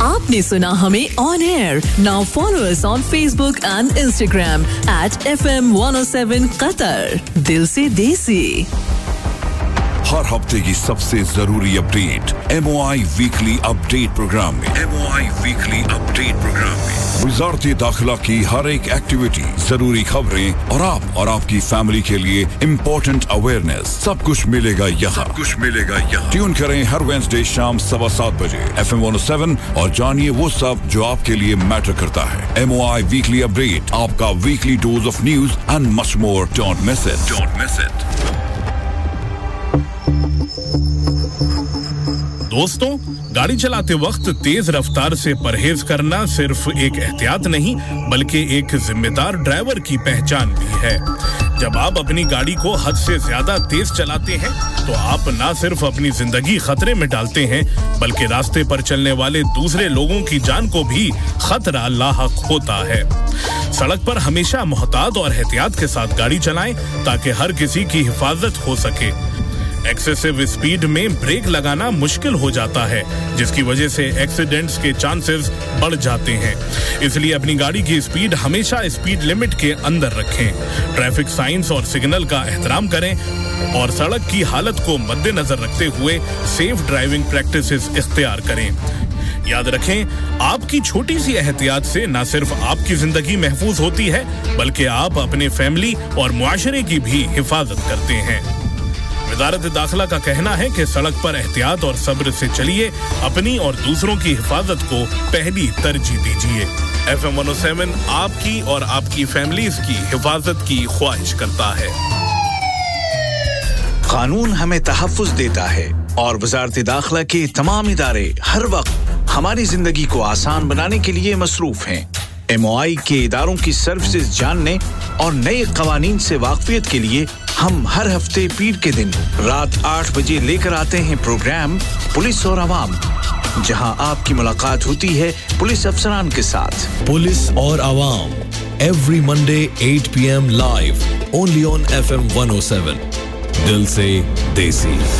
आपने सुना हमें on air. Now follow us on Facebook and Instagram @FM107 Qatar. दिल से देसी. हर हफ्ते की सबसे जरूरी update MOI weekly update programme में वज़ारत दाखिला की हर एक एक्टिविटी, जरूरी खबरें और आपकी फैमिली के लिए इम्पोर्टेंट अवेयरनेस, सब कुछ मिलेगा यहाँ. ट्यून करें हर वेडनेसडे शाम 7:15 बजे FM107 और जानिए वो सब जो आपके लिए मैटर करता है. MOI वीकली अपडेट, आपका weekly dose of news and much more. Don't miss it. दोस्तों, गाड़ी चलाते वक्त तेज रफ्तार से परहेज करना सिर्फ एक एहतियात नहीं बल्कि एक जिम्मेदार ड्राइवर की पहचान भी है. जब आप अपनी गाड़ी को हद से ज्यादा तेज चलाते हैं तो आप ना सिर्फ अपनी जिंदगी खतरे में डालते हैं बल्कि रास्ते पर चलने वाले दूसरे लोगों की जान को भी खतरा लाहक होता है. सड़क पर हमेशा मोहतात और एहतियात के साथ गाड़ी चलाएं ताकि हर किसी की हिफाजत हो सके. एक्सेसिव स्पीड में ब्रेक लगाना मुश्किल हो जाता है जिसकी वजह से एक्सीडेंट्स के चांसेस बढ़ जाते हैं. इसलिए अपनी गाड़ी की स्पीड हमेशा स्पीड लिमिट के अंदर रखें. ट्रैफिक साइंस और सिग्नल का एहतराम करें और सड़क की हालत को मद्देनजर रखते हुए सेफ ड्राइविंग प्रैक्टिसेस इख्तियार करें. याद रखें, आपकी छोटी सी एहतियात से न सिर्फ आपकी जिंदगी महफूज होती है बल्कि आप अपने फैमिली और मुआशरे की भी हिफाजत करते हैं. वज़ारत दाखिला का कहना है कि सड़क पर एहतियात और सब्र से चलिए, अपनी और दूसरों की हिफाजत को पहली तरजीह दीजिए. FM107 आपकी और आपकी फैमिलीज की हिफाजत की ख्वाहिश करता है. कानून हमें तहफ़्फ़ुज़ देता है और वज़ारत दाखिला के तमाम इदारे हर वक्त हमारी जिंदगी को आसान बनाने के लिए मसरूफ हैं. MOI के इदारों की सर्विसेज जानने और नए कवानीन से वाकफियत के लिए हम हर हफ्ते पीर के दिन रात 8 बजे लेकर आते हैं प्रोग्राम पुलिस और आवाम, जहां आपकी मुलाकात होती है पुलिस अफसरान के साथ. पुलिस और आवाम every Monday 8 PM live only on FM107. दिल से देसी.